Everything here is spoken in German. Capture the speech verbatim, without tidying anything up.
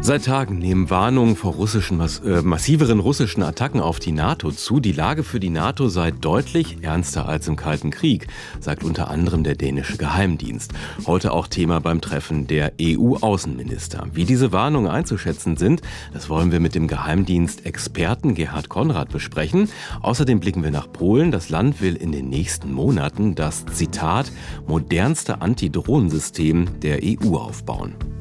Seit Tagen nehmen Warnungen vor russischen, mass äh, massiveren russischen Attacken auf die NATO zu. Die Lage für die NATO sei deutlich ernster als im Kalten Krieg, sagt unter anderem der dänische Geheimdienst. Heute auch Thema beim Treffen der E U-Außenminister. Wie diese Warnungen einzuschätzen sind, das wollen wir mit dem Geheimdienstexperten Gerhard Konrad besprechen. Außerdem blicken wir nach Polen. Das Land will in den nächsten Monaten das, Zitat, modernste Antidrohnensystem der E U aufbauen.